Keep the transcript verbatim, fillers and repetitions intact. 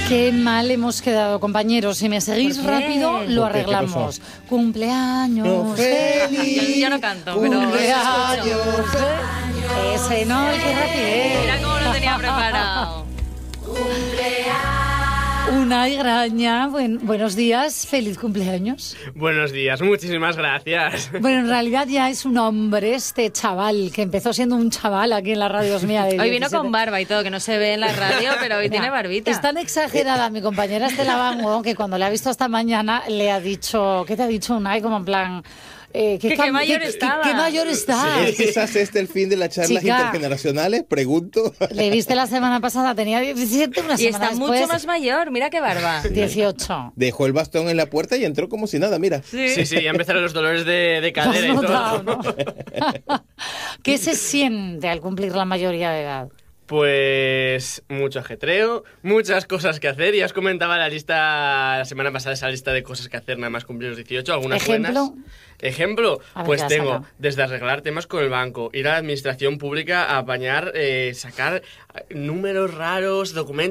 Qué mal hemos quedado, compañeros. Si me seguís ¿Por qué? rápido, lo ¿Por qué? ¿Qué arreglamos. pasó? Cumpleaños. No, feliz. Yo, yo no canto, pero Cumpleaños. escucho. Ese no, qué rapidez. Mira cómo lo tenía preparado. Una graña. Buen, buenos días, feliz cumpleaños. Buenos días, muchísimas gracias. Bueno, en realidad ya es un hombre este chaval, que empezó siendo un chaval aquí en la radio mía. De Hoy vino diecisiete. con barba y todo, que no se ve en la radio, pero hoy Ya. tiene barbita. Es tan exagerada mi compañera Estela Bango que cuando le ha visto esta mañana le ha dicho, ¿qué te ha dicho Unai? Como en plan... Eh, Que qué cam- mayor qué- estaba. qué mayor está. ¿Es quizás este el fin de las charlas Chica. intergeneracionales? Pregunto. Le viste la semana pasada, tenía diecisiete, una Y semana está después, mucho más mayor, mira qué barba. dieciocho. Dejó el bastón en la puerta y entró como si nada, mira. Sí, sí, ya empezaron los dolores de, de Has cadera y notado, todo. ¿no? ¿Qué se siente al cumplir la mayoría de edad? Pues mucho ajetreo, muchas cosas que hacer. Ya os comentaba la lista la semana pasada, esa lista de cosas que hacer nada más cumplir los dieciocho, algunas ¿Ejemplo? buenas. Ejemplo, A ver, pues ya tengo saca. desde arreglar temas con el banco, ir a la administración pública a apañar, eh, sacar eh, números raros, documentos.